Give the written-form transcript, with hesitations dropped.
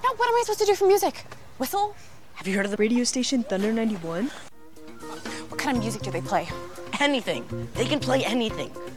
Now, what am I supposed to do for music? Whistle? Have you heard of the radio station Thunder 91? What kind of music do they play? Anything. They can play anything.